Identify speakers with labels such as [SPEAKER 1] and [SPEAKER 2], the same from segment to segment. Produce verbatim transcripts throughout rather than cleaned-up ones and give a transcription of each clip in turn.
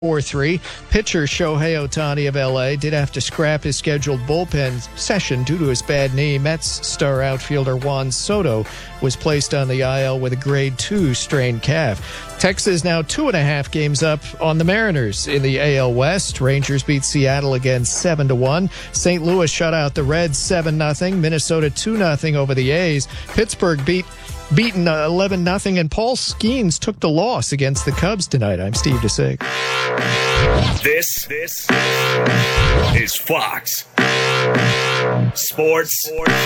[SPEAKER 1] four three. Pitcher Shohei Ohtani of L A did have to scrap his scheduled bullpen session due to his bad knee. Mets star outfielder Juan Soto was placed on the I L with a grade two strained calf. Texas now two and a half games up on the Mariners in the A L West. Rangers beat Seattle again seven to one. Saint Louis shut out the Reds seven nothing. Minnesota two nothing over the A's. Pittsburgh beat beaten eleven nothing, and Paul Skeens took the loss against the Cubs tonight. I'm Steve DeSig.
[SPEAKER 2] This, this is Fox Sports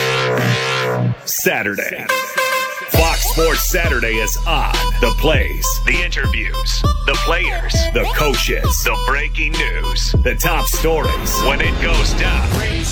[SPEAKER 2] Saturday. Fox Sports Saturday is on. The plays, the interviews, the players, the coaches, the breaking news, the top stories. When it goes down,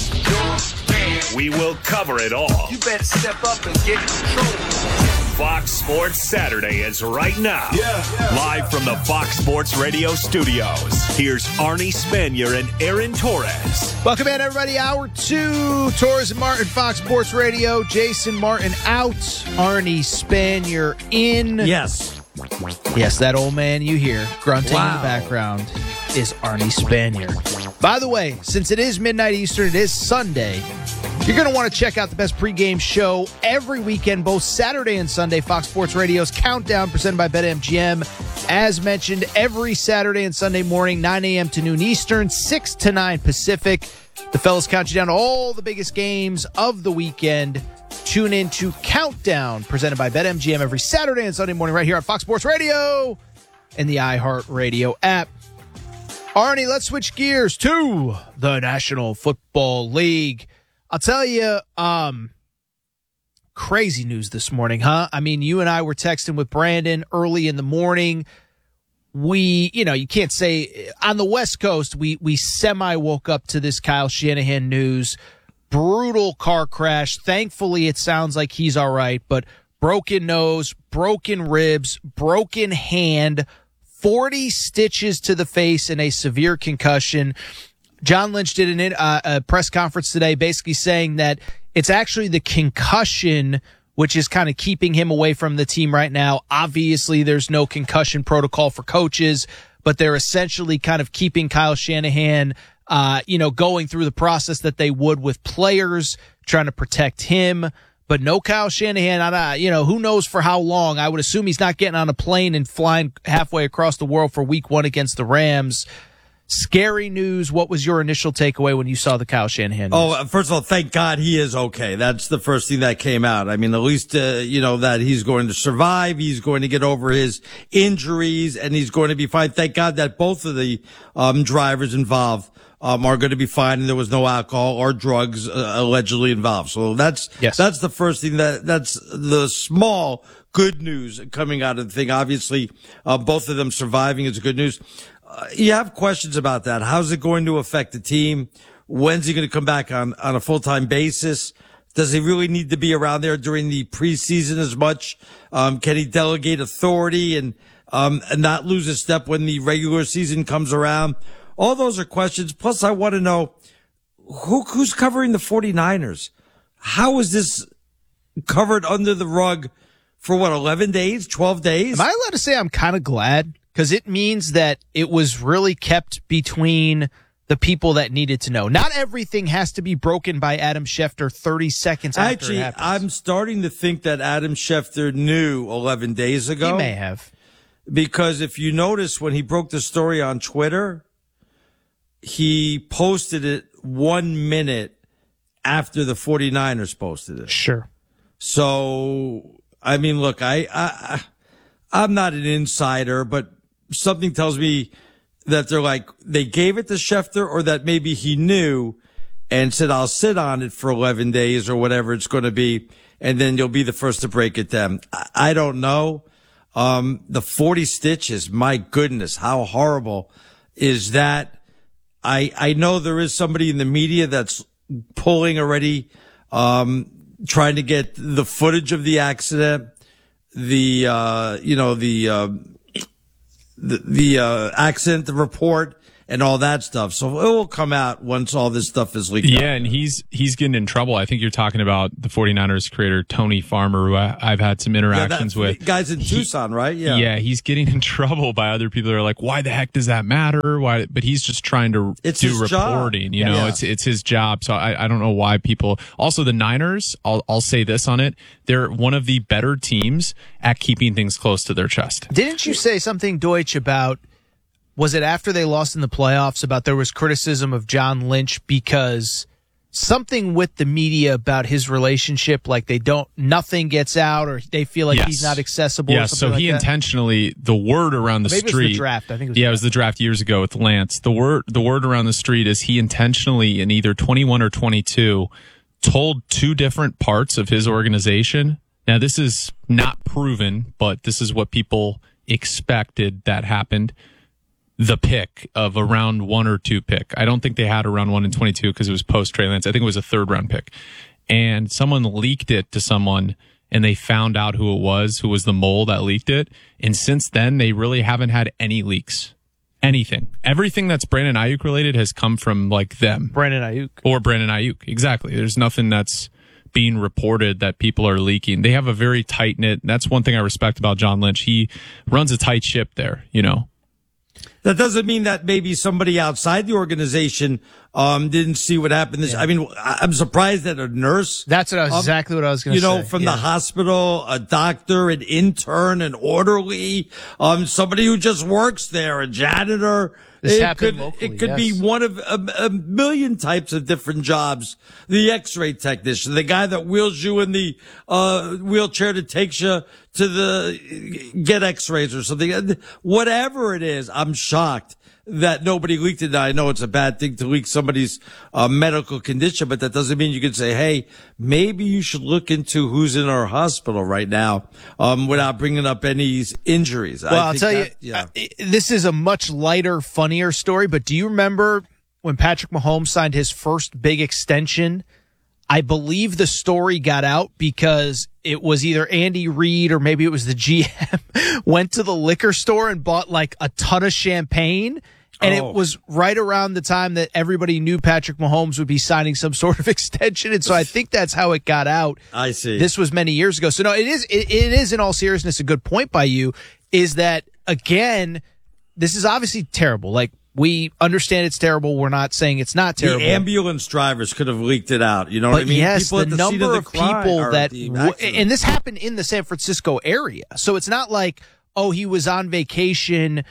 [SPEAKER 2] we will cover it all.
[SPEAKER 3] You better step up and get control.
[SPEAKER 2] Fox Sports Saturday is right now.
[SPEAKER 3] Yeah, yeah.
[SPEAKER 2] Live from the Fox Sports Radio studios. Here's Arnie Spanier and Aaron Torres.
[SPEAKER 4] Welcome in, everybody. Hour two. Torres and Martin, Fox Sports Radio. Jason Martin out. Arnie Spanier in.
[SPEAKER 5] Yes.
[SPEAKER 4] Yes, that old man you hear grunting
[SPEAKER 5] Wow.
[SPEAKER 4] in the background is Arnie Spanier. By the way, since it is midnight Eastern, it is Sunday. You're going to want to check out the best pregame show every weekend, both Saturday and Sunday. Fox Sports Radio's Countdown, presented by BetMGM. As mentioned, every Saturday and Sunday morning, nine a.m. to noon Eastern, six to nine Pacific. The fellas count you down to all the biggest games of the weekend. Tune in to Countdown, presented by BetMGM, every Saturday and Sunday morning right here on Fox Sports Radio and the iHeartRadio app. Arnie, let's switch gears to the National Football League. I'll tell you, um, crazy news this morning, huh? I mean, you and I were texting with Brandon early in the morning. We, you know, you can't say on the West Coast, we, we semi woke up to this Kyle Shanahan news. Brutal car crash. Thankfully, it sounds like he's all right, but broken nose, broken ribs, broken hand, forty stitches to the face, and a severe concussion. John Lynch did an, uh, a press conference today basically saying that it's actually the concussion which is kind of keeping him away from the team right now. Obviously, there's no concussion protocol for coaches, but they're essentially kind of keeping Kyle Shanahan, uh, you know, going through the process that they would with players, trying to protect him. But no Kyle Shanahan, uh, you know, who knows for how long. I would assume he's not getting on a plane and flying halfway across the world for week one against the Rams. Scary news. What was your initial takeaway when you saw the Kyle Shanahan news?
[SPEAKER 5] Oh, first of all, thank God he is okay. That's the first thing that came out. I mean, at least, uh, you know, that he's going to survive. He's going to get over his injuries and he's going to be fine. Thank God that both of the um, drivers involved um, are going to be fine and there was no alcohol or drugs uh, allegedly involved. So that's,
[SPEAKER 4] yes.
[SPEAKER 5] that's the first thing that, that's the small good news coming out of the thing. Obviously, uh, both of them surviving is good news. Uh, you have questions about that. How's it going to affect the team? When's he going to come back on, on a full-time basis? Does he really need to be around there during the preseason as much? Um, can he delegate authority and, um, and not lose a step when the regular season comes around? All those are questions. Plus, I want to know who, who's covering the 49ers? How is this covered under the rug for what, eleven days, twelve days?
[SPEAKER 4] Am I allowed to say I'm kind of glad? Because it means that it was really kept between the people that needed to know. Not everything has to be broken by Adam Schefter thirty seconds after
[SPEAKER 5] Actually,
[SPEAKER 4] it happens.
[SPEAKER 5] I'm starting to think that Adam Schefter knew eleven days ago.
[SPEAKER 4] He may have.
[SPEAKER 5] Because if you notice, when he broke the story on Twitter, he posted it one minute after the 49ers posted it.
[SPEAKER 4] Sure.
[SPEAKER 5] So, I mean, look, I, I, I'm not an insider, but something tells me that they're like, they gave it to Schefter or that maybe he knew and said, I'll sit on it for eleven days or whatever it's going to be. And then you'll be the first to break it down. I, I don't know. Um, the forty stitches, my goodness, how horrible is that? I, I know there is somebody in the media that's pulling already, um, trying to get the footage of the accident, the, uh, you know, the, uh, the, the, uh, accident report and all that stuff. So it will come out once all this stuff is leaked out.
[SPEAKER 6] Yeah, and he's he's getting in trouble. I think you're talking about the 49ers creator, Tony Farmer, who I, I've had some interactions
[SPEAKER 5] yeah, that,
[SPEAKER 6] with.
[SPEAKER 5] Guys in
[SPEAKER 6] he,
[SPEAKER 5] Tucson, right? Yeah.
[SPEAKER 6] Yeah, he's getting in trouble by other people that are like, why the heck does that matter? Why? But he's just trying to
[SPEAKER 5] it's
[SPEAKER 6] do
[SPEAKER 5] his
[SPEAKER 6] reporting.
[SPEAKER 5] Job.
[SPEAKER 6] You know,
[SPEAKER 5] yeah.
[SPEAKER 6] it's it's his job. So I, I don't know why people. Also, the Niners, I'll, I'll say this on it. They're one of the better teams at keeping things close to their chest.
[SPEAKER 4] Didn't you say something, Deutsch, about, was it after they lost in the playoffs, about there was criticism of John Lynch because something with the media about his relationship, like they don't, nothing gets out or they feel like
[SPEAKER 6] yes.
[SPEAKER 4] he's not accessible?
[SPEAKER 6] Yeah,
[SPEAKER 4] or
[SPEAKER 6] so
[SPEAKER 4] like
[SPEAKER 6] he
[SPEAKER 4] that?
[SPEAKER 6] intentionally, the word around the
[SPEAKER 4] Maybe
[SPEAKER 6] street.
[SPEAKER 4] It was the draft. I think it was
[SPEAKER 6] yeah,
[SPEAKER 4] the
[SPEAKER 6] it was the draft years ago with Lance. The word, the word around the street is he intentionally, in either twenty-one or twenty-two, told two different parts of his organization. Now, this is not proven, but this is what people expected that happened. The pick of a round one or two pick. I don't think they had a round one in twenty-two because it was post Trey Lance. I think it was a third round pick. And someone leaked it to someone and they found out who it was, who was the mole that leaked it. And since then, they really haven't had any leaks. Anything. Everything that's Brandon Ayuk related has come from like them.
[SPEAKER 4] Brandon Ayuk.
[SPEAKER 6] Or Brandon Ayuk. Exactly. There's nothing that's being reported that people are leaking. They have a very tight knit. That's one thing I respect about John Lynch. He runs a tight ship there, you know.
[SPEAKER 5] That doesn't mean that maybe somebody outside the organization um didn't see what happened. This,
[SPEAKER 4] Yeah.
[SPEAKER 5] I mean, I'm surprised that a nurse.
[SPEAKER 4] That's what I was,
[SPEAKER 5] um,
[SPEAKER 4] exactly what I was going to
[SPEAKER 5] You
[SPEAKER 4] say.
[SPEAKER 5] know, from
[SPEAKER 4] Yeah.
[SPEAKER 5] the hospital, a doctor, an intern, an orderly, um, somebody who just works there, a janitor.
[SPEAKER 4] This
[SPEAKER 5] it
[SPEAKER 4] happened
[SPEAKER 5] could,
[SPEAKER 4] locally,
[SPEAKER 5] it could
[SPEAKER 4] yes.
[SPEAKER 5] be one of a, a million types of different jobs. The X-ray technician, the guy that wheels you in the uh wheelchair that takes you to the get X-rays or something. Whatever it is, I'm shocked that nobody leaked it. I know it's a bad thing to leak somebody's uh, medical condition, but that doesn't mean you can say, hey, maybe you should look into who's in our hospital right now, um, without bringing up any injuries.
[SPEAKER 4] Well,
[SPEAKER 5] I
[SPEAKER 4] I'll
[SPEAKER 5] think
[SPEAKER 4] tell
[SPEAKER 5] that,
[SPEAKER 4] you,
[SPEAKER 5] yeah.
[SPEAKER 4] uh, this is a much lighter, funnier story, but do you remember when Patrick Mahomes signed his first big extension? I believe the story got out because it was either Andy Reid or maybe it was the G M went to the liquor store and bought like a ton of champagne. And
[SPEAKER 5] Oh.
[SPEAKER 4] it was right around the time that everybody knew Patrick Mahomes would be signing some sort of extension. And so I think that's how it got out.
[SPEAKER 5] I see.
[SPEAKER 4] This was many years ago. So no, it is, it, it is in all seriousness a good point by you, is that again, this is obviously terrible. Like, we understand it's terrible. We're not saying it's not terrible.
[SPEAKER 5] The ambulance drivers could have leaked it out. You know
[SPEAKER 4] But
[SPEAKER 5] what I mean?
[SPEAKER 4] yes,
[SPEAKER 5] People
[SPEAKER 4] the
[SPEAKER 5] at the scene
[SPEAKER 4] number
[SPEAKER 5] the
[SPEAKER 4] of
[SPEAKER 5] crime
[SPEAKER 4] people
[SPEAKER 5] or
[SPEAKER 4] that,
[SPEAKER 5] the
[SPEAKER 4] w-
[SPEAKER 5] accident.
[SPEAKER 4] and this happened in the San Francisco area. So it's not like, oh, he was on vacation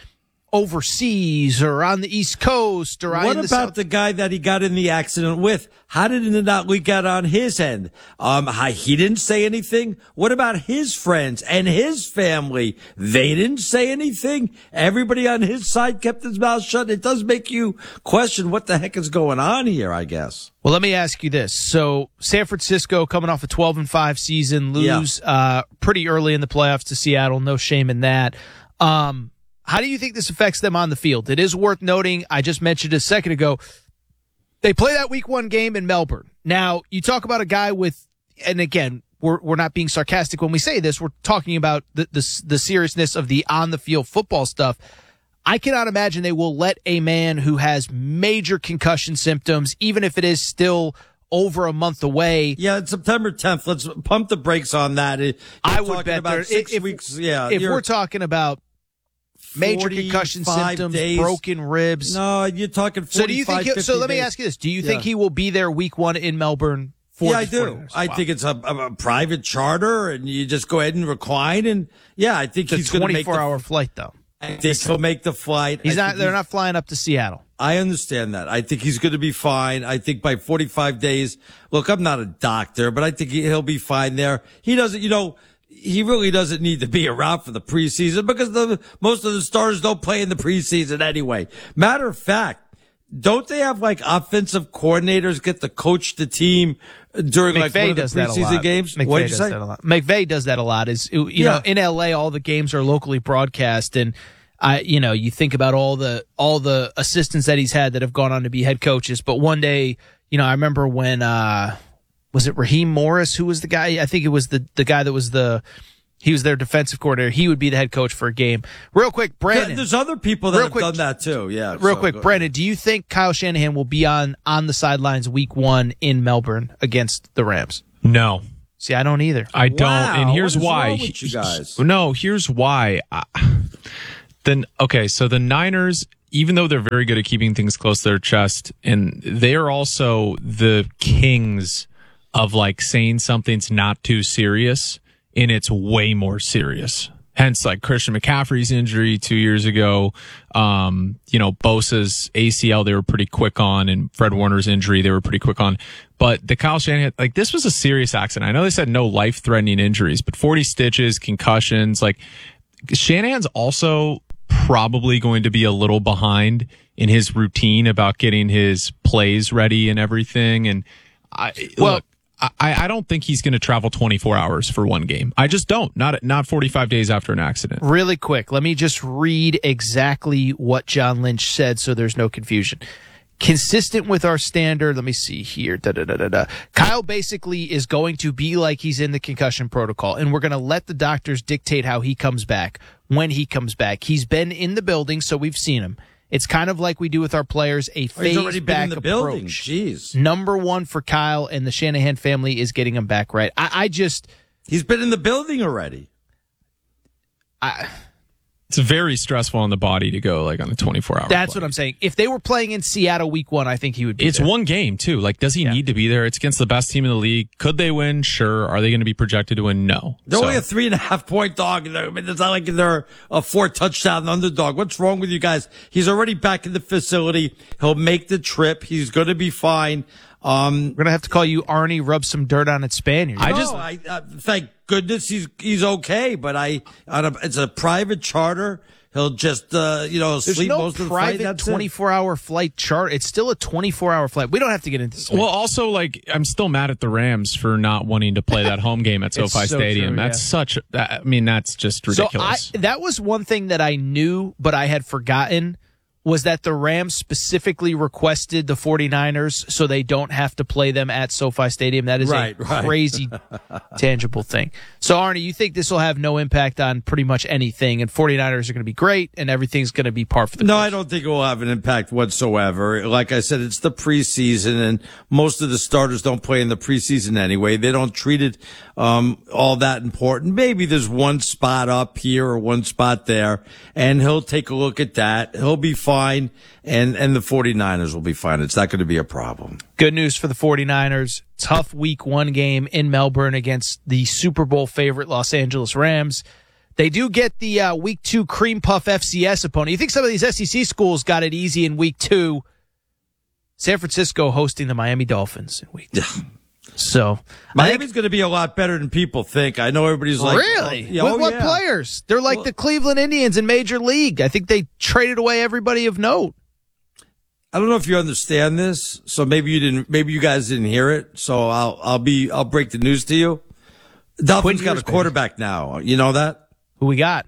[SPEAKER 4] overseas or on the East Coast or
[SPEAKER 5] What
[SPEAKER 4] in the
[SPEAKER 5] about
[SPEAKER 4] South.
[SPEAKER 5] the guy that he got in the accident with? How did it not leak out on his end? Um, how, he didn't say anything. What about his friends and his family? They didn't say anything. Everybody on his side kept his mouth shut. It does make you question what the heck is going on here, I guess.
[SPEAKER 4] Well, let me ask you this. So San Francisco coming off a twelve and five season, lose uh, pretty early in the playoffs to Seattle. No shame in that. Um, How do you think this affects them on the field? It is worth noting, I just mentioned a second ago, they play that week one game in Melbourne. Now, you talk about a guy with, and again, we're we're not being sarcastic when we say this, we're talking about the the, the seriousness of the on-the-field football stuff. I cannot imagine they will let a man who has major concussion symptoms, even if it is still over a month away.
[SPEAKER 5] Yeah, it's September tenth. Let's pump the brakes on that. You're
[SPEAKER 4] I would
[SPEAKER 5] talking
[SPEAKER 4] bet
[SPEAKER 5] about
[SPEAKER 4] there,
[SPEAKER 5] six
[SPEAKER 4] if,
[SPEAKER 5] weeks. Yeah,
[SPEAKER 4] if
[SPEAKER 5] you're
[SPEAKER 4] we're talking about major concussion
[SPEAKER 5] forty-five
[SPEAKER 4] symptoms,
[SPEAKER 5] days.
[SPEAKER 4] broken ribs.
[SPEAKER 5] No, you're talking
[SPEAKER 4] So do you think? He'll, so let me
[SPEAKER 5] days.
[SPEAKER 4] ask you this: do you
[SPEAKER 5] Yeah.
[SPEAKER 4] think he will be there week one in Melbourne? For
[SPEAKER 5] Yeah, I
[SPEAKER 4] the
[SPEAKER 5] do.
[SPEAKER 4] forty-niners?
[SPEAKER 5] I
[SPEAKER 4] Wow.
[SPEAKER 5] think it's a, a, a private charter, and you just go ahead and recline. And yeah, I think
[SPEAKER 4] It's
[SPEAKER 5] he's
[SPEAKER 4] a
[SPEAKER 5] going to make
[SPEAKER 4] twenty-four
[SPEAKER 5] the,
[SPEAKER 4] hour flight, though.
[SPEAKER 5] I think he'll make the flight.
[SPEAKER 4] He's
[SPEAKER 5] I
[SPEAKER 4] not.
[SPEAKER 5] think
[SPEAKER 4] They're
[SPEAKER 5] he's-
[SPEAKER 4] not flying up to Seattle.
[SPEAKER 5] I understand that. I think he's going to be fine. I think by forty-five days, look, I'm not a doctor, but I think he- he'll be fine there. He doesn't, you know, he really doesn't need to be around for the preseason because the, most of the stars don't play in the preseason anyway. Matter of fact, don't they have like offensive coordinators get to coach the team during like one
[SPEAKER 4] McVay
[SPEAKER 5] of the
[SPEAKER 4] does that a
[SPEAKER 5] preseason
[SPEAKER 4] lot.
[SPEAKER 5] games?
[SPEAKER 4] McVay
[SPEAKER 5] What did you
[SPEAKER 4] does
[SPEAKER 5] say?
[SPEAKER 4] that a lot. McVay does that a lot. Is you
[SPEAKER 5] Yeah.
[SPEAKER 4] know in L A all the games are locally broadcast, and I you know you think about all the all the assistants that he's had that have gone on to be head coaches. But one day, you know, I remember when uh was it Raheem Morris who was the guy? I think it was the the guy that was the He was their defensive coordinator. He would be the head coach for a game. Real quick, Brandon.
[SPEAKER 5] There's other people that
[SPEAKER 4] Real
[SPEAKER 5] have
[SPEAKER 4] quick,
[SPEAKER 5] done that too. Yeah.
[SPEAKER 4] Real
[SPEAKER 5] so,
[SPEAKER 4] quick, Brandon, do you think Kyle Shanahan will be on, on the sidelines week one in Melbourne against the Rams?
[SPEAKER 6] No.
[SPEAKER 4] See, I don't either.
[SPEAKER 6] I don't.
[SPEAKER 5] Wow,
[SPEAKER 6] and here's
[SPEAKER 5] what is
[SPEAKER 6] why.
[SPEAKER 5] wrong with you guys?
[SPEAKER 6] No, here's why. I, then, okay, so the Niners, even though they're very good at keeping things close to their chest, and they're also the kings of like saying something's not too serious, and it's way more serious. Hence, like Christian McCaffrey's injury two years ago, um, you know, Bosa's A C L, they were pretty quick on, and Fred Warner's injury, they were pretty quick on. But the Kyle Shanahan, like, this was a serious accident. I know they said no life-threatening injuries, but forty stitches, concussions, like, Shanahan's also probably going to be a little behind in his routine about getting his plays ready and everything. And I,
[SPEAKER 4] Well,
[SPEAKER 6] look, I, I don't think he's going to travel twenty-four hours for one game. I just don't. Not not forty-five days after an accident.
[SPEAKER 4] Really quick, let me just read exactly what John Lynch said so there's no confusion. Consistent with our standard, let me see here. Da, da, da, da, da. Kyle basically is going to be like he's in the concussion protocol, and we're going to let the doctors dictate how he comes back, when he comes back. He's been in the building, so we've seen him. It's kind of like we do with our players, a
[SPEAKER 5] Oh, he's already
[SPEAKER 4] phased
[SPEAKER 5] been
[SPEAKER 4] back
[SPEAKER 5] in the
[SPEAKER 4] approach.
[SPEAKER 5] building. Jeez.
[SPEAKER 4] Number one for Kyle and the Shanahan family is getting him back right. I, I just,
[SPEAKER 5] He's been in the building already.
[SPEAKER 4] I,
[SPEAKER 6] It's very stressful on the body to go like on a twenty-four hour.
[SPEAKER 4] that's
[SPEAKER 6] flight.
[SPEAKER 4] what I'm saying. If they were playing in Seattle week one, I think he would be
[SPEAKER 6] It's
[SPEAKER 4] there.
[SPEAKER 6] one game too. Like, does he
[SPEAKER 4] Yeah.
[SPEAKER 6] need to be there? It's against the best team in the league. Could they win? Sure. Are they going to be projected to win? No.
[SPEAKER 5] They're
[SPEAKER 6] So-
[SPEAKER 5] only a three and a half point dog. I mean, it's not like they're a four touchdown underdog. What's wrong with you guys? He's already back in the facility. He'll make the trip. He's going to be fine. Um,
[SPEAKER 4] We're going to have to call you Arnie, rub some dirt on it Spaniard.
[SPEAKER 6] I
[SPEAKER 5] no,
[SPEAKER 6] just-
[SPEAKER 5] I, uh, thank goodness he's, he's okay, but I, on a, it's a private charter. He'll just, uh, you know,
[SPEAKER 4] There's
[SPEAKER 5] sleep
[SPEAKER 4] no
[SPEAKER 5] most of the flight.
[SPEAKER 4] private
[SPEAKER 5] That's it.
[SPEAKER 4] twenty-four hour flight chart. It's still a twenty-four hour flight. We don't have to get into this.
[SPEAKER 6] Well, also, like, I'm still mad at the Rams for not wanting to play that home game at
[SPEAKER 4] It's
[SPEAKER 6] SoFi
[SPEAKER 4] so
[SPEAKER 6] Stadium.
[SPEAKER 4] true,
[SPEAKER 6] That's
[SPEAKER 4] yeah.
[SPEAKER 6] such, that, I mean, that's just ridiculous.
[SPEAKER 4] So I, that was one thing that I knew, but I had forgotten, was that the Rams specifically requested the 49ers so they don't have to play them at SoFi Stadium. That is
[SPEAKER 5] Right,
[SPEAKER 4] a
[SPEAKER 5] right.
[SPEAKER 4] crazy, tangible thing. So, Arnie, you think this will have no impact on pretty much anything, and 49ers are going to be great, and everything's going to be par for the
[SPEAKER 5] No,
[SPEAKER 4] course?
[SPEAKER 5] I don't think it will have an impact whatsoever. Like I said, it's the preseason, and most of the starters don't play in the preseason anyway. They don't treat it um, all that important. Maybe there's one spot up here or one spot there, and he'll take a look at that. He'll be fine, and, and the 49ers will be fine. It's not going to be a problem.
[SPEAKER 4] Good news for the 49ers. Tough week one game in Melbourne against the Super Bowl favorite Los Angeles Rams. They do get the uh, week two cream puff F C S opponent. You think some of these S E C schools got it easy in week two? San Francisco hosting the Miami Dolphins in week two. So, I think,
[SPEAKER 5] Miami's going to be a lot better than people think. I know everybody's like,
[SPEAKER 4] really?
[SPEAKER 5] oh, yeah,
[SPEAKER 4] With
[SPEAKER 5] oh,
[SPEAKER 4] what
[SPEAKER 5] yeah.
[SPEAKER 4] players? They're like
[SPEAKER 5] Well-
[SPEAKER 4] the Cleveland Indians in Major League. I think they traded away everybody of note.
[SPEAKER 5] I don't know if you understand this, so maybe you didn't. Maybe you guys didn't hear it. So I'll I'll be I'll break the news to you. Dolphins
[SPEAKER 4] Quinn
[SPEAKER 5] got
[SPEAKER 4] Ewers,
[SPEAKER 5] a quarterback now. You know that?
[SPEAKER 4] Who we got?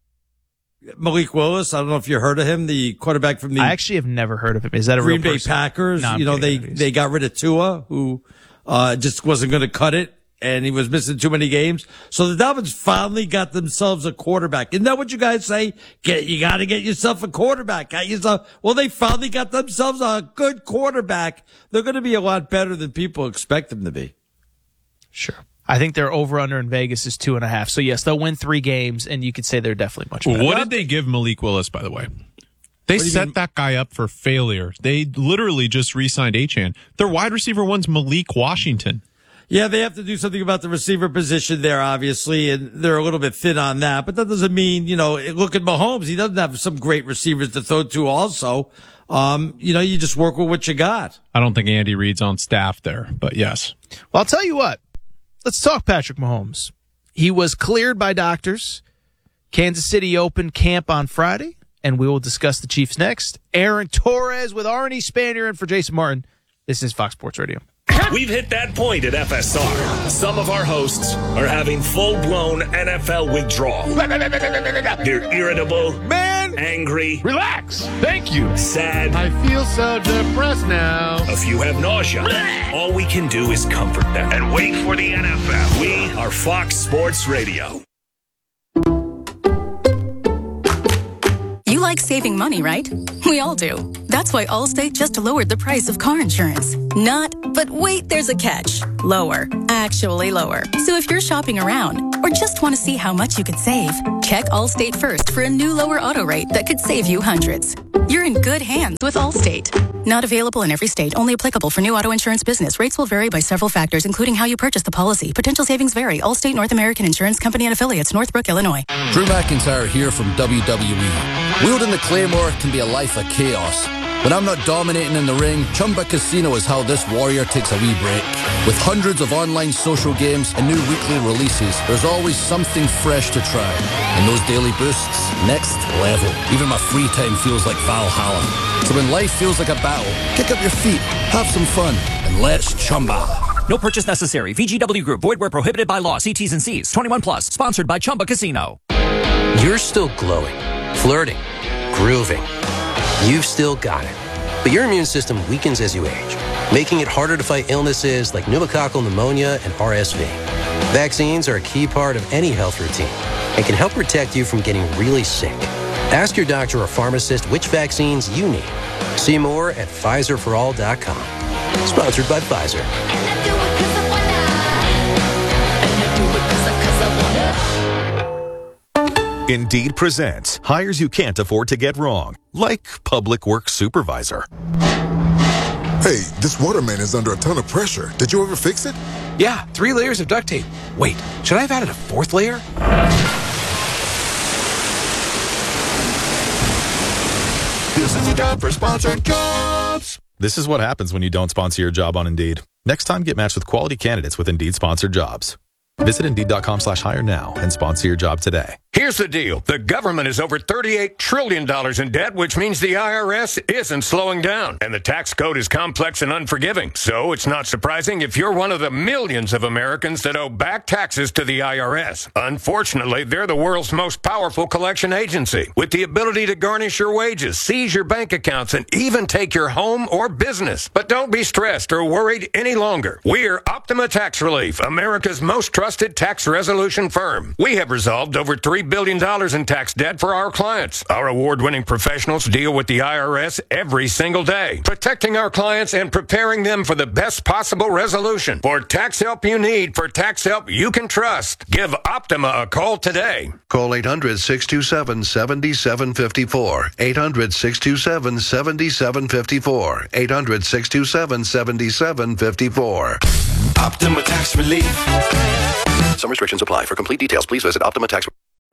[SPEAKER 5] Malik Willis. I don't know if you heard of him, the quarterback from the
[SPEAKER 4] I actually have never heard of him. Is that a
[SPEAKER 5] Green
[SPEAKER 4] real
[SPEAKER 5] Bay
[SPEAKER 4] person?
[SPEAKER 5] Packers.
[SPEAKER 4] No, I'm
[SPEAKER 5] you know they
[SPEAKER 4] kidding.
[SPEAKER 5] they got rid of Tua, who uh just wasn't going to cut it, and he was missing too many games. So the Dolphins finally got themselves a quarterback. Isn't that what you guys say? Get you got to get yourself a quarterback. Got yourself. Well, they finally got themselves a good quarterback. They're going to be a lot better than people expect them to be.
[SPEAKER 4] Sure. I think their over-under in Vegas is two and a half. So, yes, they'll win three games, and you could say they're definitely much better.
[SPEAKER 6] What did they give Malik Willis, by the way? They
[SPEAKER 5] do you
[SPEAKER 6] set
[SPEAKER 5] mean?
[SPEAKER 6] that guy up for failure. They literally just re-signed Achane. Their wide receiver one's Malik Washington.
[SPEAKER 5] Yeah, they have to do something about the receiver position there, obviously, and they're a little bit thin on that. But that doesn't mean, you know, look at Mahomes. He doesn't have some great receivers to throw to also. Um, you know, you just work with what you got.
[SPEAKER 6] I don't think Andy Reid's on staff there, but yes.
[SPEAKER 4] Well, I'll tell you what. Let's talk Patrick Mahomes. He was cleared by doctors. Kansas City opened camp on Friday, and we will discuss the Chiefs next. Aaron Torres with Arnie Spanier and for Jason Martin. This is Fox Sports Radio.
[SPEAKER 2] We've hit that point at F S R. Some of our hosts are having full-blown N F L withdrawal. They're irritable,
[SPEAKER 7] Man,
[SPEAKER 2] angry,
[SPEAKER 7] relax. Thank you.
[SPEAKER 2] sad.
[SPEAKER 7] I feel so depressed now.
[SPEAKER 2] A few have nausea. All we can do is comfort them and wait for the N F L. We are Fox Sports Radio.
[SPEAKER 8] like saving money, right? We all do. That's why Allstate just lowered the price of car insurance. Not, but wait, there's a catch. Lower. Actually lower. So if you're shopping around or just want to see how much you could save, check Allstate first for a new lower auto rate that could save you hundreds. You're in good hands with Allstate. Not available in every state. Only applicable for new auto insurance business. Rates will vary by several factors, including how you purchase the policy. Potential savings vary. Allstate North American Insurance Company and Affiliates, Northbrook, Illinois.
[SPEAKER 9] Drew McIntyre here from W W E. Wielding the Claymore can be a life of chaos. When I'm not dominating in the ring, Chumba Casino is how this warrior takes a wee break. With hundreds of online social games and new weekly releases, there's always something fresh to try. And those daily boosts, next level. Even my free time feels like Valhalla. So when life feels like a battle, kick up your feet, have some fun, and let's Chumba.
[SPEAKER 10] No purchase necessary. V G W Group. Void where prohibited by law. See T's and C's. twenty-one plus. Sponsored by Chumba Casino.
[SPEAKER 11] You're still glowing, flirting, grooving. You've still got it. But your immune system weakens as you age, making it harder to fight illnesses like pneumococcal pneumonia and R S V. Vaccines are a key part of any health routine and can help protect you from getting really sick. Ask your doctor or pharmacist which vaccines you need. See more at Pfizer for all dot com. Sponsored by Pfizer.
[SPEAKER 12] Indeed presents hires you can't afford to get wrong, like public works supervisor.
[SPEAKER 13] Hey, this waterman is under a ton of pressure. Did you ever fix it?
[SPEAKER 14] Yeah, three layers of duct tape. Wait, should I have added a fourth layer?
[SPEAKER 15] This is a job for sponsored jobs.
[SPEAKER 12] This is what happens when you don't sponsor your job on Indeed. Next time, get matched with quality candidates with Indeed sponsored jobs. Visit Indeed.com slash hire now and sponsor your job today.
[SPEAKER 16] Here's the deal. The government is over thirty-eight trillion dollars in debt, which means the I R S isn't slowing down. And the tax code is complex and unforgiving. So it's not surprising if you're one of the millions of Americans that owe back taxes to the I R S. Unfortunately, they're the world's most powerful collection agency, with the ability to garnish your wages, seize your bank accounts, and even take your home or business. But don't be stressed or worried any longer. We're Optima Tax Relief, America's most trusted tax resolution firm. We have resolved over three billion dollars in tax debt for our clients. Our award-winning professionals deal with the I R S every single day, protecting our clients and preparing them for the best possible resolution. For tax help you need, for tax help you can trust, give Optima a call today.
[SPEAKER 17] Call eight hundred, six two seven, seven seven five four. eight hundred, six two seven, seven seven five four. eight hundred, six two seven, seven seven five four.
[SPEAKER 15] Optima Tax Relief.
[SPEAKER 11] Some restrictions apply. For complete details, please visit Optima Tax.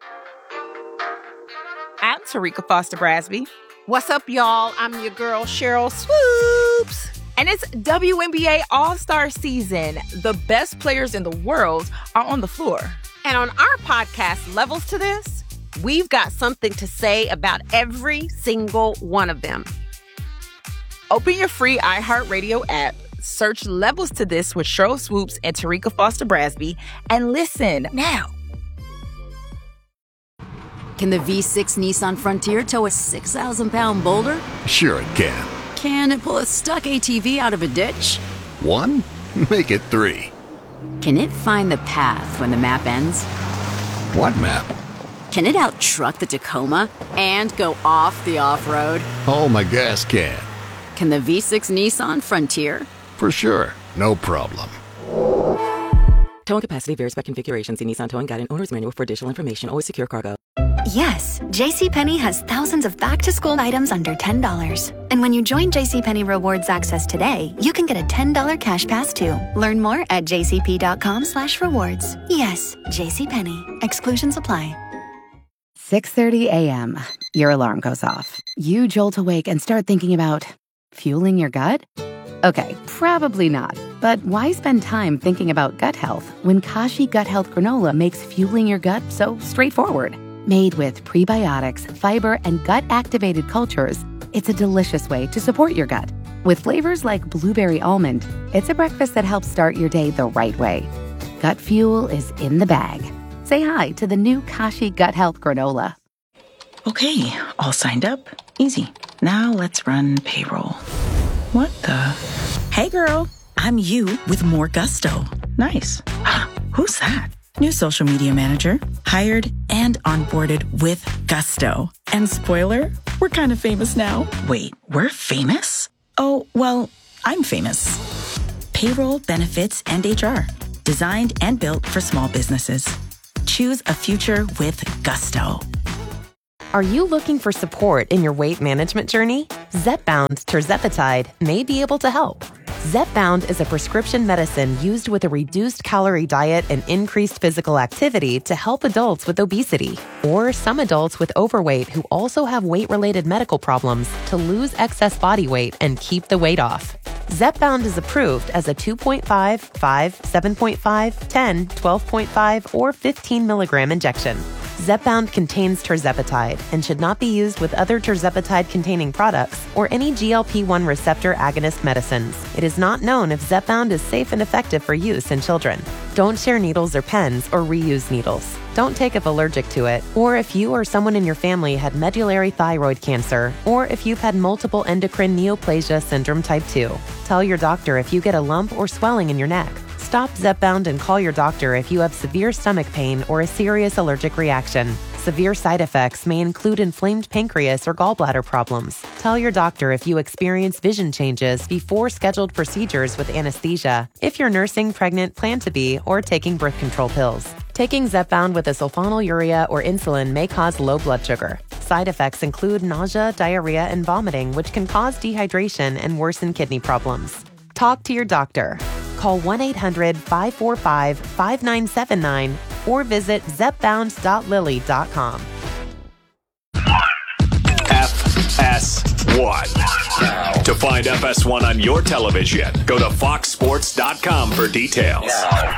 [SPEAKER 18] I'm Tarika Foster Brasby. What's up, y'all? I'm your girl, Cheryl Swoops. And it's W N B A All-Star Season. The best players in the world are on the floor.
[SPEAKER 19] And on our podcast, Levels to This, we've got something to say about every single one of them.
[SPEAKER 18] Open your free iHeartRadio app, search Levels to This with Cheryl Swoops and Tarika Foster Brasby, and listen now.
[SPEAKER 20] Can the V six Nissan Frontier tow a six thousand pound boulder?
[SPEAKER 7] Sure it can.
[SPEAKER 20] Can it pull a stuck A T V out of a ditch?
[SPEAKER 7] One? Make it three.
[SPEAKER 20] Can it find the path when the map ends?
[SPEAKER 7] What map?
[SPEAKER 20] Can it out-truck the Tacoma and go off the off-road?
[SPEAKER 7] Oh, my gas can.
[SPEAKER 20] Can the V six Nissan Frontier?
[SPEAKER 7] For sure. No problem.
[SPEAKER 21] Towing capacity varies by configuration. See Nissan Towing Guide and Owner's Manual for additional information. Always secure cargo.
[SPEAKER 22] Yes, JCPenney has thousands of back-to-school items under ten dollars. And when you join JCPenney Rewards Access today, you can get a ten dollars cash pass too. Learn more at jcp.com slash rewards. Yes, JCPenney. Exclusions apply.
[SPEAKER 23] six thirty a.m. Your alarm goes off. You jolt awake and start thinking about fueling your gut? Okay, probably not. But why spend time thinking about gut health when Kashi Gut Health Granola makes fueling your gut so straightforward? Made with prebiotics, fiber, and gut-activated cultures, it's a delicious way to support your gut. With flavors like blueberry almond, it's a breakfast that helps start your day the right way. Gut fuel is in the bag. Say hi to the new Kashi Gut Health Granola.
[SPEAKER 24] Okay, all signed up. Easy. Now let's run payroll. What the? Hey girl, I'm you with more gusto. Nice. Who's that? New social media manager, hired and onboarded with gusto. And spoiler, We're kind of famous now. Wait, we're famous? Oh, well, I'm famous. Payroll, benefits, and H R. Designed and built for small businesses. Choose a future with Gusto.
[SPEAKER 1] Are you looking for support in your weight management journey? Zepbound tirzepatide may be able to help. Zepbound is a prescription medicine used with a reduced calorie diet and increased physical activity to help adults with obesity, or some adults with overweight who also have weight-related medical problems to lose excess body weight and keep the weight off. Zepbound is approved as a two point five, five, seven point five, ten, twelve point five, or fifteen milligram injection. Zepbound contains tirzepatide and should not be used with other tirzepatide-containing products or any G L P one receptor agonist medicines. It is not known if Zepbound is safe and effective for use in children. Don't share needles or pens or reuse needles. Don't take if allergic to it, or if you or someone in your family had medullary thyroid cancer, or if you've had multiple endocrine neoplasia syndrome type two. Tell your doctor if you get a lump or swelling in your neck. Stop Zepbound and call your doctor if you have severe stomach pain or a serious allergic reaction. Severe side effects may include inflamed pancreas or gallbladder problems. Tell your doctor if you experience vision changes before scheduled procedures with anesthesia, if you're nursing, pregnant, plan to be, or taking birth control pills. Taking Zepbound with a sulfonylurea or insulin may cause low blood sugar. Side effects include nausea, diarrhea, and vomiting, which can cause dehydration and worsen kidney problems. Talk to your doctor. Call one eight hundred, five four five, five nine seven nine or visit zepbound dot lilly dot com.
[SPEAKER 2] F S one. To find F S one on your television, go to fox sports dot com for details.